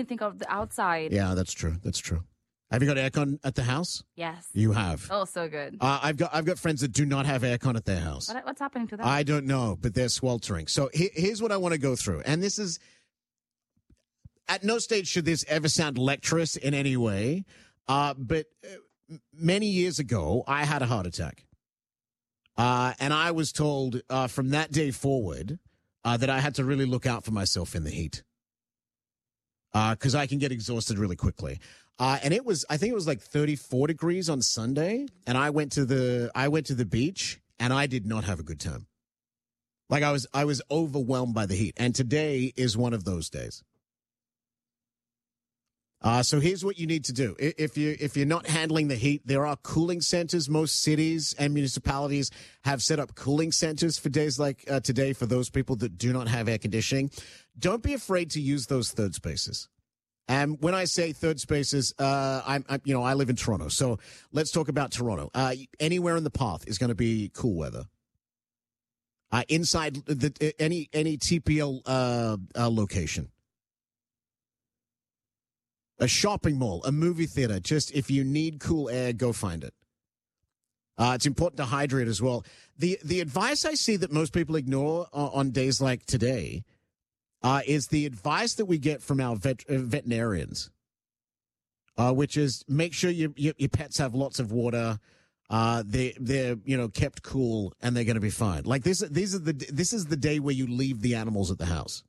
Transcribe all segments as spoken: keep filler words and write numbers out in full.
didn't think of the outside. Yeah, that's true. That's true. Have you got aircon at the house? Yes. You have. Oh, so good. Uh, I've got I've got friends that do not have aircon at their house. What, what's happening to that? I don't know, but they're sweltering. So he, here's what I want to go through, and this is at no stage should this ever sound lecturous in any way. Uh, but uh, many years ago, I had a heart attack, uh, and I was told uh, from that day forward uh, that I had to really look out for myself in the heat because uh, I can get exhausted really quickly. Uh, and it was, I think it was like thirty-four degrees on Sunday, and I went to the, I went to the beach, and I did not have a good time. Like I was, I was overwhelmed by the heat, and today is one of those days. Uh, so here's what you need to do. If you, if you're not handling the heat, there are cooling centers. Most cities and municipalities have set up cooling centers for days like uh, today for those people that do not have air conditioning. Don't be afraid to use those third spaces. And when I say third spaces, uh, I'm, I'm, you know, I live in Toronto. So let's talk about Toronto. Uh, anywhere in the path is going to be cool weather. Uh, inside the, any, any T P L, uh, uh, location. A shopping mall, a movie theater. Just if you need cool air, go find it. Uh, it's important to hydrate as well. The, the advice I see that most people ignore on, on days like today Uh, is the advice that we get from our vet, uh, veterinarians, uh, which is make sure you, you, your pets have lots of water, uh, they they're you know kept cool, and they're going to be fine. Like this, these are the this is the day where you leave the animals at the house.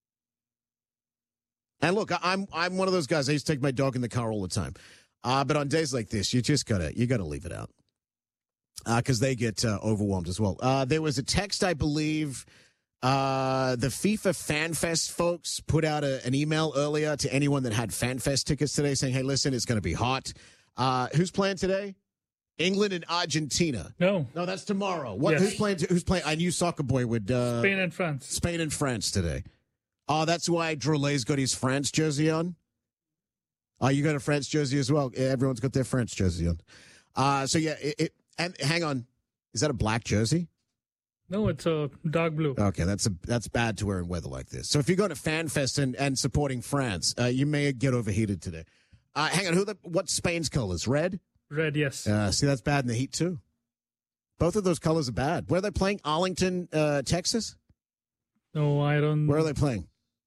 And look, I'm I'm one of those guys. I used to take my dog in the car all the time, uh, but on days like this, you just gotta you gotta leave it out because uh, they get uh, overwhelmed as well. Uh, there was a text, I believe. Uh, the FIFA FanFest folks put out a, an email earlier to anyone that had FanFest tickets today saying, hey, listen, it's going to be hot. Uh, who's playing today? England and Argentina. No. No, that's tomorrow. What? Yes. Who's playing? Who's playing? I knew Soccer Boy would. Uh, Spain and France. Spain and France today. Oh, that's why Drolet's got his France jersey on. Oh, you got a France jersey as well. Yeah, everyone's got their France jersey on. Uh, so, yeah, it, it, and hang on. Is that a black jersey? No, it's a dark blue. Okay, that's a that's bad to wear in weather like this. So if you go to FanFest and, and supporting France, uh, you may get overheated today. Uh, hang on, who the what's Spain's colors? Red? Red, yes. Uh, see, that's bad in the heat too. Both of those colors are bad. Where are they playing? Arlington, uh, Texas? No, I don't. Where are they playing?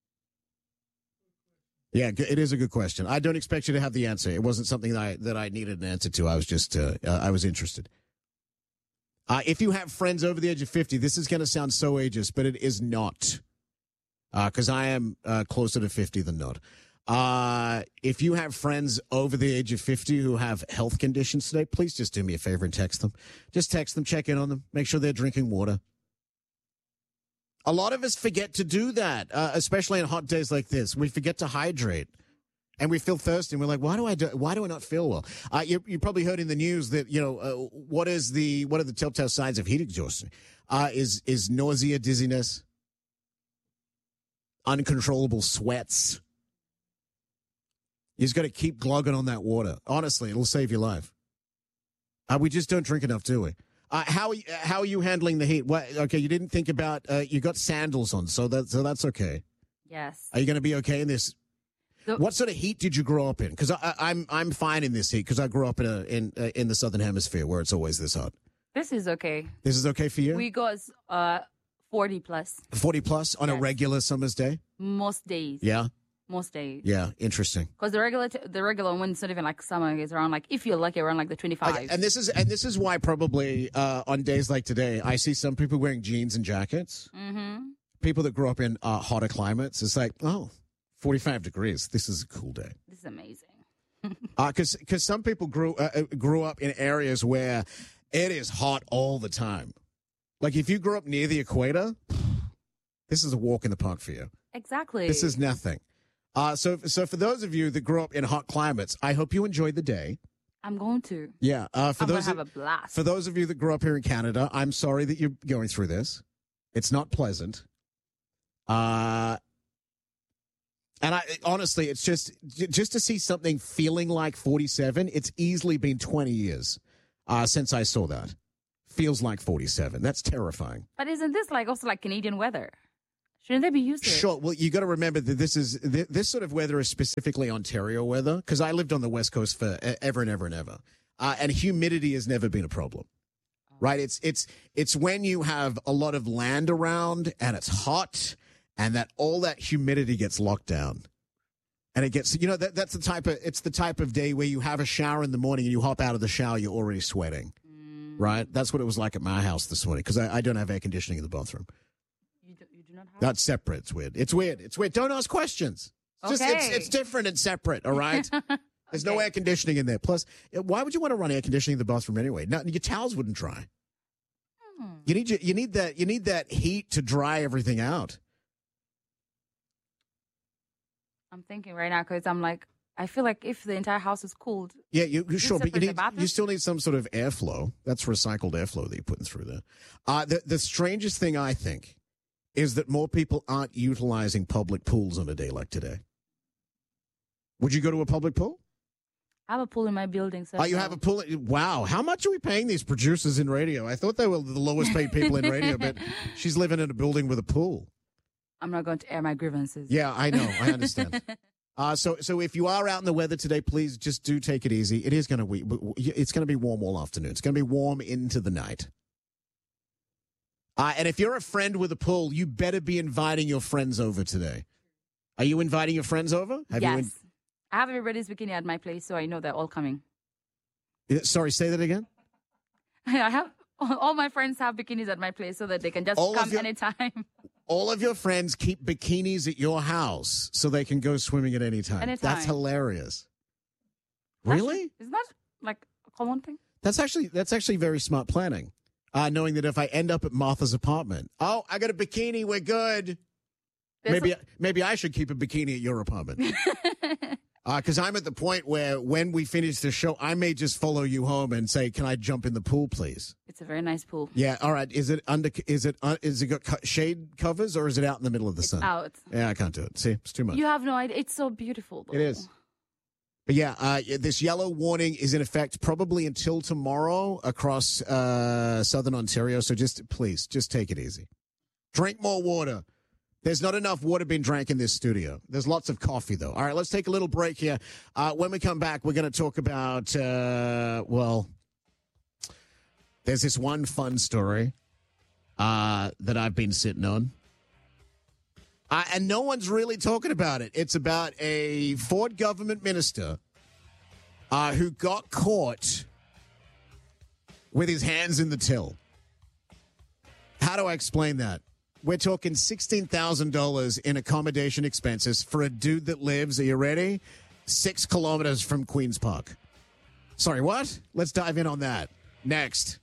Yeah, it is a good question. I don't expect you to have the answer. It wasn't something that I, that I needed an answer to. I was just uh, uh, I was interested. Uh, if you have friends over the age of fifty, this is going to sound so ageist, but it is not. Because uh, I am uh, closer to fifty than not. Uh, if you have friends over the age of fifty who have health conditions today, please just do me a favor and text them. Just text them, check in on them, make sure they're drinking water. A lot of us forget to do that, uh, especially on hot days like this. We forget to hydrate. And we feel thirsty, and we're like, "Why do I do? Why do I not feel well?" Uh, you, you probably heard in the news that you know uh, what is the what are the telltale signs of heat exhaustion? Uh, is is nausea, dizziness, uncontrollable sweats. You just got to keep glugging on that water. Honestly, it'll save your life. Uh, we just don't drink enough, do we? Uh, how how are you handling the heat? What, okay, you didn't think about. Uh, you got sandals on, so that so that's okay. Yes. Are you going to be okay in this? So, What sort of heat did you grow up in? Because I'm I'm fine in this heat because I grew up in a in uh, in the southern hemisphere where it's always this hot. this is okay. This is okay for you? We go uh forty plus forty plus on a Yes. regular summer's day? most days. Yeah, Most days. yeah, interesting. Because the regular t- the regular one it's not even like summer is around like if you're lucky around like the twenty-five. Okay, and this is and this is why probably uh, on days like today I see some people wearing jeans and jackets. Mm-hmm. People that grew up in uh, hotter climates. It's like, oh, forty-five degrees. This is a cool day. This is amazing. Because uh, because some people grew uh, uh, grew up in areas where it is hot all the time. Like if you grew up near the equator, this is a walk in the park for you. Exactly. This is nothing. Uh, so so for those of you that grew up in hot climates, I hope you enjoyed the day. I'm going to. Yeah. Uh, for I'm going those to have of, a blast. for those of you that grew up here in Canada, I'm sorry that you're going through this. It's not pleasant. Uh. And I honestly, it's just just to see something feeling like forty-seven. It's easily been twenty years uh, since I saw that. Feels like forty-seven. That's terrifying. But isn't this like also like Canadian weather? Shouldn't they be used to it? Sure. Well, you got to remember that this is th- this sort of weather is specifically Ontario weather because I lived on the West Coast for e- ever and ever and ever, uh, and humidity has never been a problem. Right? It's it's it's when you have a lot of land around and it's hot, and that all that humidity gets locked down, and it gets you know that that's the type of it's the type of day where you have a shower in the morning and you hop out of the shower, you're already sweating. Mm. Right? That's what it was like at my house this morning because I, I don't have air conditioning in the bathroom. That's separate. It's weird. It's weird. It's weird. Don't ask questions. It's okay. just it's, it's different and separate. All right. There's okay. no air conditioning in there. Plus, why would you want to run air conditioning in the bathroom anyway? No, your towels wouldn't dry. Hmm. You need you need that you need that heat to dry everything out. I'm thinking right now because I'm like I feel like if the entire house is cooled. Yeah, you, you sure, but you need you still need some sort of airflow. That's recycled airflow that you're putting through there. Uh, the the strangest thing I think is that more people aren't utilizing public pools on a day like today. Would you go to a public pool? I have a pool in my building. So oh, you have a pool? Wow. How much are we paying these producers in radio? I thought they were the lowest paid people in radio, but she's living in a building with a pool. I'm not going to air my grievances. Yeah, I know. I understand. uh, so, so if you are out in the weather today, please just do take it easy. It is going to it's going to be warm all afternoon. It's going to be warm into the night. Uh, and if you're a friend with a pool, you better be inviting your friends over today. Are you inviting your friends over? Have yes. You in- I have everybody's bikini at my place, so I know they're all coming. Sorry, say that again? I have all my friends have bikinis at my place so that they can just all come your, anytime. All of your friends keep bikinis at your house so they can go swimming at any time. Anytime. That's hilarious. That's Really? Isn't that like a common thing? That's actually that's actually very smart planning. Uh, knowing that if I end up at Martha's apartment, oh, I got a bikini, we're good. There's maybe a- maybe I should keep a bikini at your apartment. Because uh, I'm at the point where when we finish the show, I may just follow you home and say, "Can I jump in the pool, please?" It's a very nice pool. Yeah. All right. Is it under? Is it? Uh, is it got co- shade covers or is it out in the middle of the it's sun? Out. Yeah, I can't do it. See, it's too much. You have no idea. It's so beautiful, though. It is. But yeah, uh, this yellow warning is in effect probably until tomorrow across uh, southern Ontario. So just please, just take it easy. Drink more water. There's not enough water being drank in this studio. There's lots of coffee, though. All right, let's take a little break here. Uh, when we come back, we're going to talk about, uh, well, there's this one fun story uh, that I've been sitting on. Uh, and no one's really talking about it. It's about a Ford government minister uh, who got caught with his hands in the till. How do I explain that? We're talking sixteen thousand dollars in accommodation expenses for a dude that lives, are you ready? Six kilometers from Queen's Park. Sorry, what? Let's dive in on that. Next.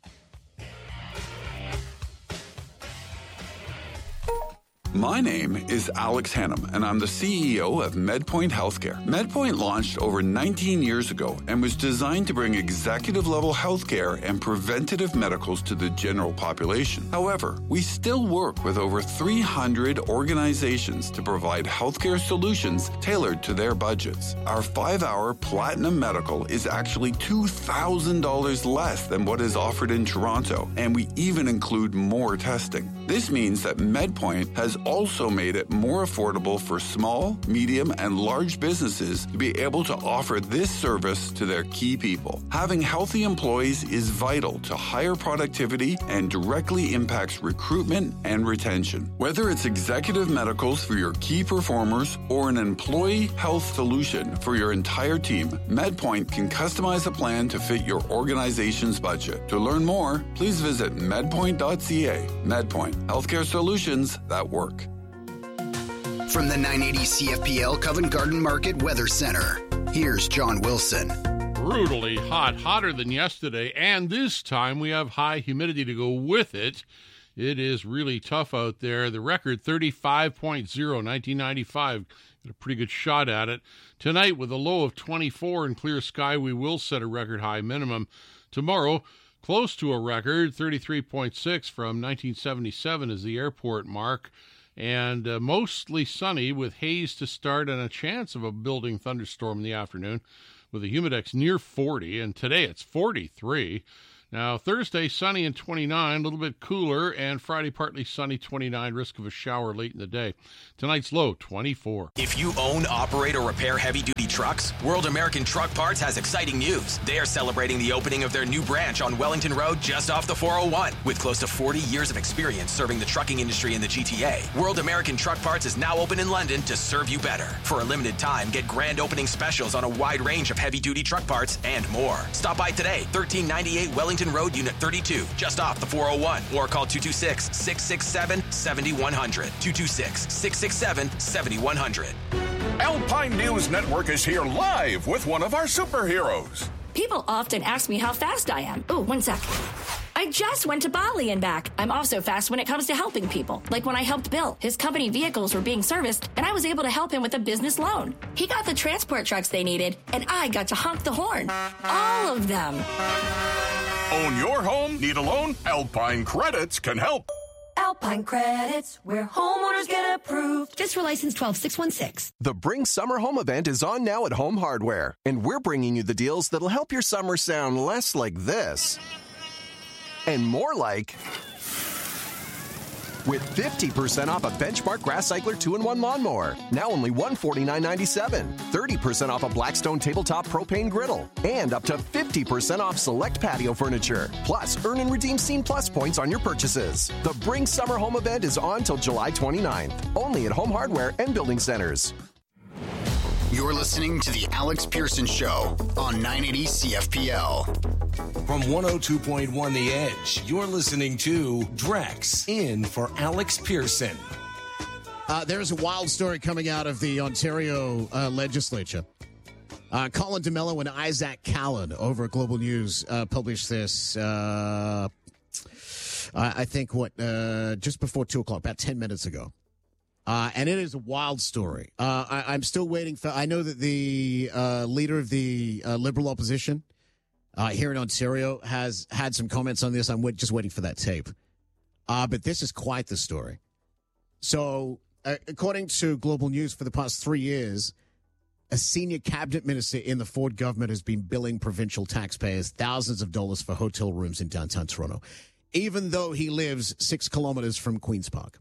My name is Alex Hannum, and I'm the C E O of MedPoint Healthcare. MedPoint launched over nineteen years ago and was designed to bring executive-level healthcare and preventative medicals to the general population. However, we still work with over three hundred organizations to provide healthcare solutions tailored to their budgets. Our five-hour Platinum Medical is actually two thousand dollars less than what is offered in Toronto, and we even include more testing. This means that MedPoint has also made it more affordable for small, medium, and large businesses to be able to offer this service to their key people. Having healthy employees is vital to higher productivity and directly impacts recruitment and retention. Whether it's executive medicals for your key performers or an employee health solution for your entire team, MedPoint can customize a plan to fit your organization's budget. To learn more, please visit medpoint dot c a. MedPoint, healthcare solutions that work. From the nine eighty C F P L Covent Garden Market Weather Center, here's John Wilson. Brutally hot, hotter than yesterday, and this time we have high humidity to go with it. It is really tough out there. The record thirty-five point oh, nineteen ninety-five. Got a pretty good shot at it. Tonight, with a low of twenty-four and clear sky, we will set a record high minimum. Tomorrow, close to a record, thirty-three point six from nineteen seventy-seven is the airport mark. And uh, mostly sunny with haze to start and a chance of a building thunderstorm in the afternoon with a humidex near forty. And today it's forty-three. Now, Thursday, sunny and twenty-nine, a little bit cooler, and Friday, partly sunny, twenty-nine, risk of a shower late in the day. Tonight's low, twenty-four. If you own, operate, or repair heavy-duty trucks, World American Truck Parts has exciting news. They are celebrating the opening of their new branch on Wellington Road just off the four oh one. With close to forty years of experience serving the trucking industry in the G T A, World American Truck Parts is now open in London to serve you better. For a limited time, get grand opening specials on a wide range of heavy-duty truck parts and more. Stop by today, thirteen ninety-eight Wellington Road, Unit thirty-two, just off the four oh one, or call two two six, six six seven, seven one zero zero, two two six, six six seven, seven one zero zero. Alpine News Network is here live with one of our superheroes. People often ask me how fast I am. Oh, one sec. I just went to Bali and back. I'm also fast when it comes to helping people. Like when I helped Bill. His company vehicles were being serviced, and I was able to help him with a business loan. He got the transport trucks they needed, and I got to honk the horn. All of them. Own your home? Need a loan? Alpine Credits can help. Alpine Credits, where homeowners get approved. Just for license twelve six one six. The Bring Summer Home event is on now at Home Hardware, and we're bringing you the deals that'll help your summer sound less like this and more like, with fifty percent off a Benchmark Grass Cycler two in one lawnmower, now only one hundred forty-nine ninety-seven, thirty percent off a Blackstone tabletop propane griddle, and up to fifty percent off select patio furniture. Plus, earn and redeem Scene Plus points on your purchases. The Bring Summer Home event is on till July twenty-ninth, only at Home Hardware and Building Centers. You're listening to The Alex Pearson Show on nine eighty C F P L. From one oh two point one The Edge, you're listening to Drex in for Alex Pearson. Uh, there's a wild story coming out of the Ontario uh, legislature. Uh, Colin DeMello and Isaac Callan over at Global News uh, published this, uh, I think, what, uh, just before two o'clock, about ten minutes ago. Uh, and it is a wild story. Uh, I, I'm still waiting for, I know that the uh, leader of the uh, Liberal opposition uh, here in Ontario has had some comments on this. I'm wait, just waiting for that tape. Uh, but this is quite the story. So, uh, according to Global News, for the past three years, a senior cabinet minister in the Ford government has been billing provincial taxpayers thousands of dollars for hotel rooms in downtown Toronto, even though he lives six kilometers from Queen's Park.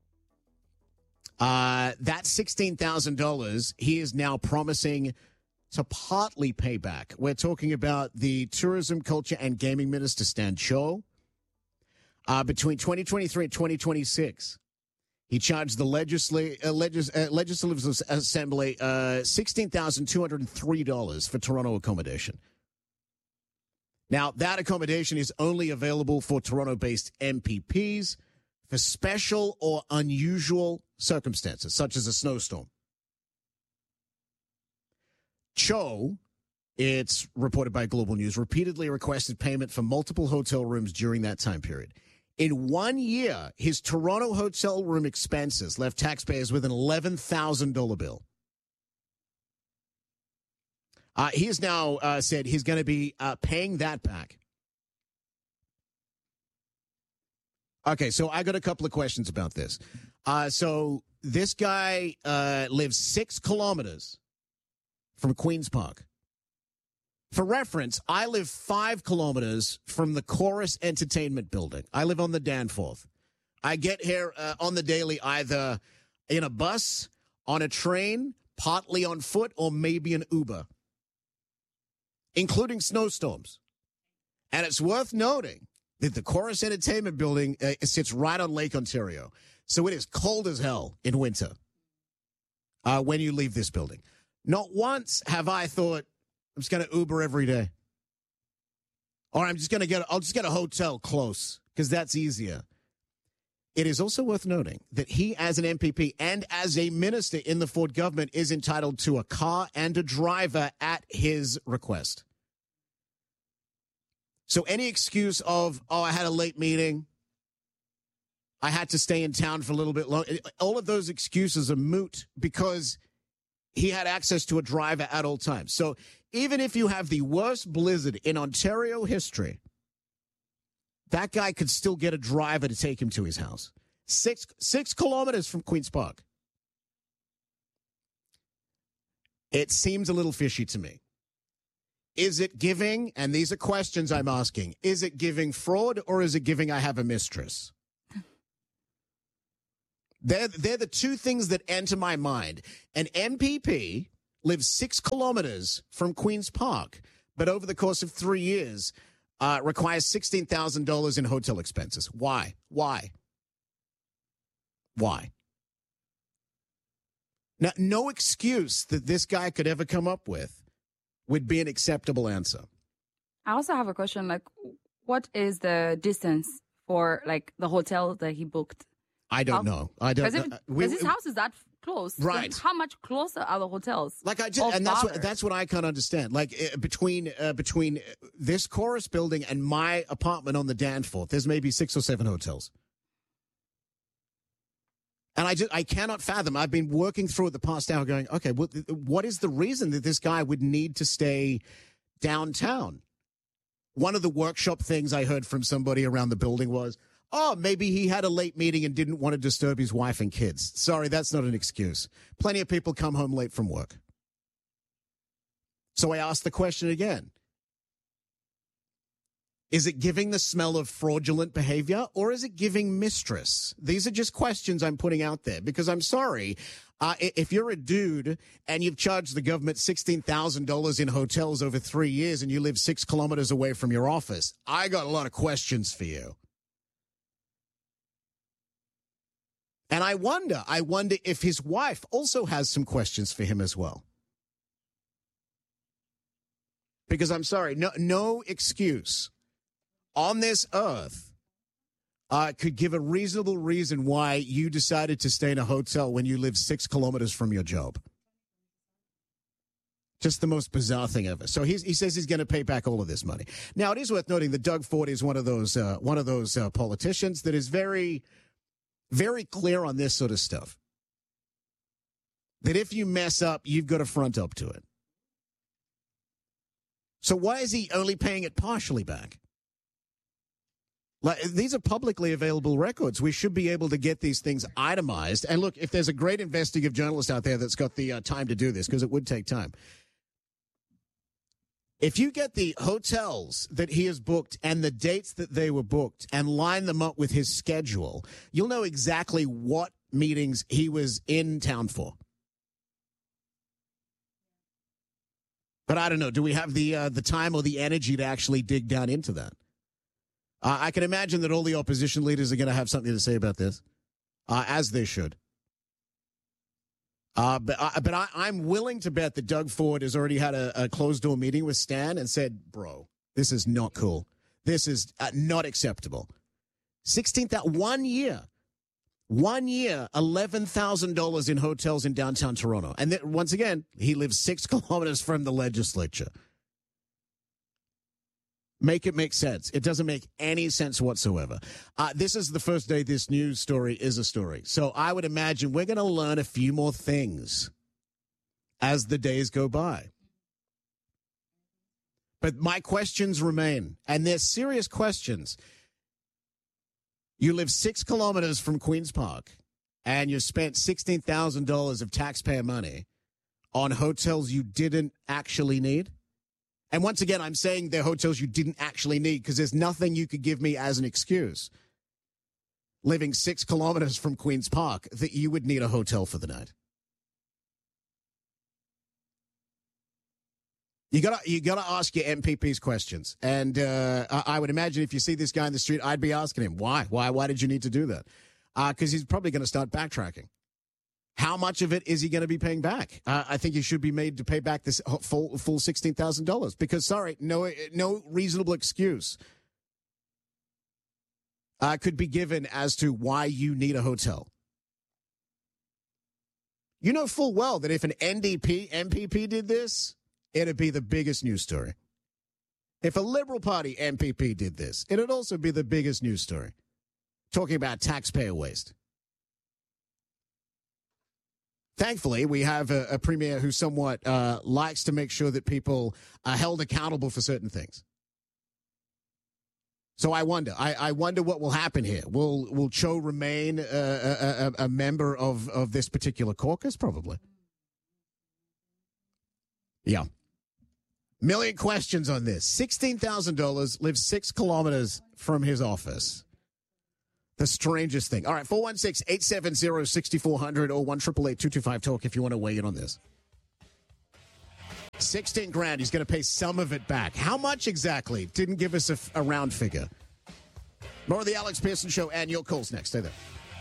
Uh, that sixteen thousand dollars he is now promising to partly pay back. We're talking about the Tourism, Culture, and Gaming Minister, Stan Cho. Uh, between twenty twenty-three and twenty twenty-six, he charged the legisla- uh, legis- uh, Legislative Assembly uh, sixteen thousand two hundred three dollars for Toronto accommodation. Now, that accommodation is only available for Toronto-based M P Ps for special or unusual circumstances, such as a snowstorm. Cho, it's reported by Global News, repeatedly requested payment for multiple hotel rooms during that time period. In one year, his Toronto hotel room expenses left taxpayers with an eleven thousand dollars bill. Uh, he has now uh, said he's going to be uh, paying that back. Okay, so I got a couple of questions about this. Uh, so this guy uh, lives six kilometers from Queen's Park. For reference, I live five kilometers from the Chorus Entertainment Building. I live on the Danforth. I get here uh, on the daily either in a bus, on a train, partly on foot, or maybe an Uber, including snowstorms. And it's worth noting that the Chorus Entertainment Building uh, sits right on Lake Ontario. So it is cold as hell in winter uh, when you leave this building. Not once have I thought, I'm just going to Uber every day. Or I'm just going to get, I'll just get a hotel close because that's easier. It is also worth noting that he, as an M P P and as a minister in the Ford government, is entitled to a car and a driver at his request. So any excuse of, oh, I had a late meeting, I had to stay in town for a little bit long, all of those excuses are moot because he had access to a driver at all times. So even if you have the worst blizzard in Ontario history, that guy could still get a driver to take him to his house. Six, six kilometers from Queen's Park. It seems a little fishy to me. Is it giving, and these are questions I'm asking, is it giving fraud or is it giving I have a mistress? They're, they're the two things that enter my mind. An M P P lives six kilometers from Queen's Park, but over the course of three years uh, requires sixteen thousand dollars in hotel expenses. Why? Why? Why? Now, no excuse that this guy could ever come up with would be an acceptable answer. I also have a question, like, what is the distance for, like, the hotel that he booked? I don't how, know. I don't know. Because his house is that close. Right. So how much closer are the hotels? Like I just, and that's what, that's what I can't understand. Like uh, between uh, between this Chorus building and my apartment on the Danforth, there's maybe six or seven hotels. And I just I cannot fathom. I've been working through it the past hour going, okay, what, what is the reason that this guy would need to stay downtown? One of the workshop things I heard from somebody around the building was, oh, maybe he had a late meeting and didn't want to disturb his wife and kids. Sorry, that's not an excuse. Plenty of people come home late from work. So I asked the question again. Is it giving the smell of fraudulent behavior or is it giving mistress? These are just questions I'm putting out there because I'm sorry. Uh, if you're a dude and you've charged the government sixteen thousand dollars in hotels over three years and you live six kilometers away from your office, I got a lot of questions for you. And I wonder, I wonder if his wife also has some questions for him as well. Because I'm sorry, no, no excuse on this earth uh, could give a reasonable reason why you decided to stay in a hotel when you live six kilometers from your job. Just the most bizarre thing ever. So he's, he says he's going to pay back all of this money. Now, it is worth noting that Doug Ford is one of those uh, one of those uh, politicians that is very, very clear on this sort of stuff. That if you mess up, you've got to front up to it. So why is he only paying it partially back? Like, these are publicly available records. We should be able to get these things itemized. And look, if there's a great investigative journalist out there that's got the uh, time to do this, because it would take time. If you get the hotels that he has booked and the dates that they were booked and line them up with his schedule, you'll know exactly what meetings he was in town for. But I don't know. Do we have the uh, the time or the energy to actually dig down into that? Uh, I can imagine that all the opposition leaders are going to have something to say about this, uh, as they should. Uh, but uh, but I, I'm willing to bet that Doug Ford has already had a, a closed-door meeting with Stan and said, bro, this is not cool. This is uh, not acceptable. sixteen thousand dollars, one year. One year, eleven thousand dollars in hotels in downtown Toronto. And th- once again, he lives six kilometers from the legislature. Make it make sense. It doesn't make any sense whatsoever. Uh, this is the first day this news story is a story. So I would imagine we're going to learn a few more things as the days go by. But my questions remain, and they're serious questions. You live six kilometers from Queen's Park, and you spent sixteen thousand dollars of taxpayer money on hotels you didn't actually need. And once again, I'm saying they're hotels you didn't actually need because there's nothing you could give me as an excuse, living six kilometers from Queen's Park, that you would need a hotel for the night. You gotta, you gotta ask your M P Ps questions. And uh, I, I would imagine if you see this guy in the street, I'd be asking him, why? Why, why did you need to do that? Because uh, he's probably going to start backtracking. How much of it is he going to be paying back? Uh, I think he should be made to pay back this full full sixteen thousand dollars because, sorry, no no reasonable excuse uh, could be given as to why you need a hotel. You know full well that if an N D P M P P did this, it'd be the biggest news story. If a Liberal Party M P P did this, it'd also be the biggest news story. Talking about taxpayer waste. Thankfully, we have a, a premier who somewhat uh, likes to make sure that people are held accountable for certain things. So I wonder, I, I wonder what will happen here. Will Will Cho remain a, a, a member of, of this particular caucus? Probably. Yeah. Million questions on this. sixteen thousand dollars, lives six kilometers from his office. The strangest thing. All right, four one six, eight seven zero, six four zero zero or one eight eight eight, two two five, talk if you want to weigh in on this. sixteen grand. He's going to pay some of it back. How much exactly? Didn't give us a, a round figure. More of the Alex Pearson Show and your calls next. Stay there.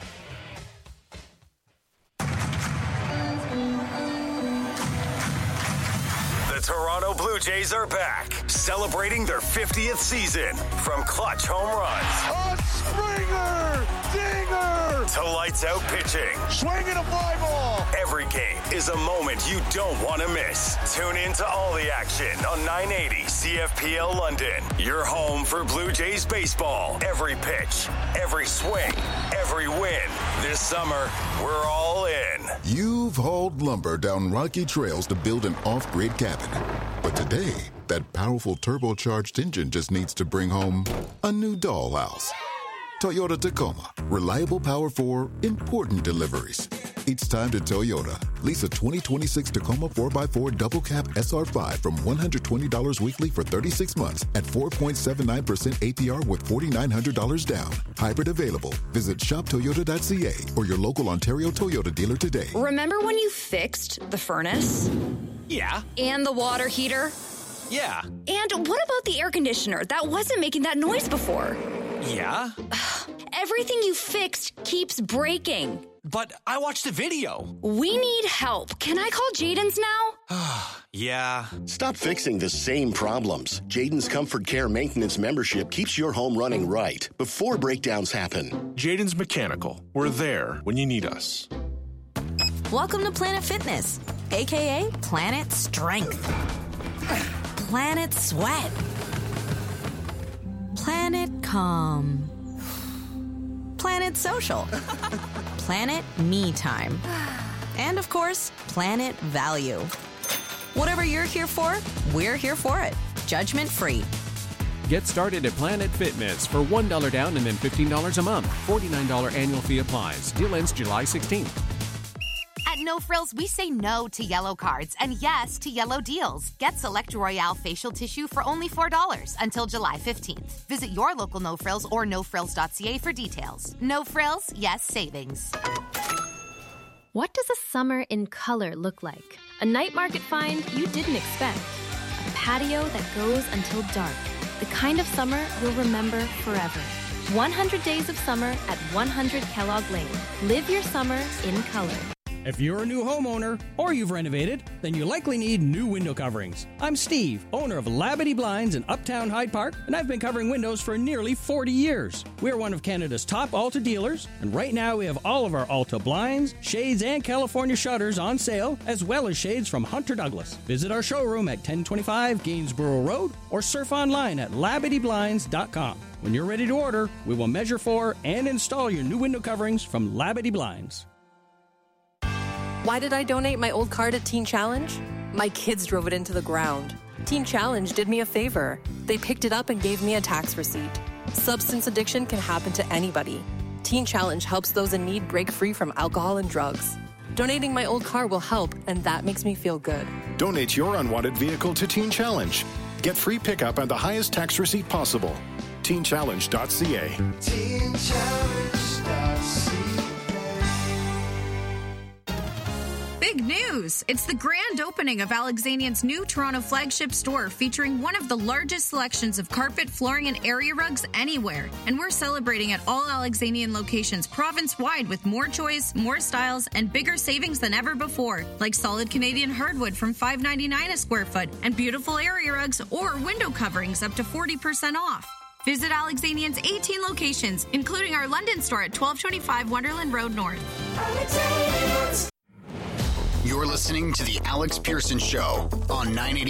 The Toronto Blue Jays are back, celebrating their fiftieth season. From clutch home runs, a Springer, dinger, to lights out pitching, swinging a fly ball. Every game is a moment you don't want to miss. Tune in to all the action on nine eighty C F P L London. Your home for Blue Jays baseball. Every pitch, every swing, every win. This summer, we're all in. You've hauled lumber down rocky trails to build an off-grid cabin. But today, that powerful turbocharged engine just needs to bring home a new dollhouse. Toyota Tacoma. Reliable power for important deliveries. It's time to Toyota. Lease a twenty twenty-six Tacoma four by four double cab S R five from one hundred twenty dollars weekly for thirty-six months at four point seven nine percent A P R with four thousand nine hundred dollars down. Hybrid available. Visit shop toyota dot c a or your local Ontario Toyota dealer today. Remember when you fixed the furnace? Yeah. And the water heater? Yeah. And what about the air conditioner? That wasn't making that noise before. Yeah. Everything you fixed keeps breaking. But I watched the video. We need help. Can I call Jaden's now? Yeah. Stop fixing the same problems. Jaden's Comfort Care Maintenance membership keeps your home running right before breakdowns happen. Jaden's Mechanical. We're there when you need us. Welcome to Planet Fitness, a k a. Planet Strength. Planet Sweat. Planet Calm. Planet Social. Planet Me Time. And, of course, Planet Value. Whatever you're here for, we're here for it. Judgment free. Get started at Planet Fitness for one dollar down and then fifteen dollars a month. forty-nine dollars annual fee applies. Deal ends July sixteenth. At No Frills, we say no to yellow cards and yes to yellow deals. Get Select Royale facial tissue for only four dollars until July fifteenth. Visit your local No Frills or no frills dot c a for details. No Frills, yes savings. What does a summer in color look like? A night market find you didn't expect. A patio that goes until dark. The kind of summer you'll remember forever. one hundred days of summer at one hundred Kellogg Lane. Live your summer in color. If you're a new homeowner or you've renovated, then you likely need new window coverings. I'm Steve, owner of Labadee Blinds in Uptown Hyde Park, and I've been covering windows for nearly forty years. We're one of Canada's top Alta dealers, and right now we have all of our Alta blinds, shades, and California shutters on sale, as well as shades from Hunter Douglas. Visit our showroom at ten twenty-five Gainsborough Road or surf online at labadee blinds dot com. When you're ready to order, we will measure for and install your new window coverings from Labadee Blinds. Why did I donate my old car to Teen Challenge? My kids drove it into the ground. Teen Challenge did me a favor. They picked it up and gave me a tax receipt. Substance addiction can happen to anybody. Teen Challenge helps those in need break free from alcohol and drugs. Donating my old car will help, and that makes me feel good. Donate your unwanted vehicle to Teen Challenge. Get free pickup and the highest tax receipt possible. teen challenge dot c a. teen challenge dot c a. Big news! It's the grand opening of Alexanian's new Toronto flagship store featuring one of the largest selections of carpet, flooring, and area rugs anywhere. And we're celebrating at all Alexanian locations province-wide with more choice, more styles, and bigger savings than ever before, like solid Canadian hardwood from five ninety-nine a square foot and beautiful area rugs or window coverings up to forty percent off. Visit Alexanian's eighteen locations, including our London store at twelve twenty-five Wonderland Road North. You're listening to The Alex Pearson Show on nine eighty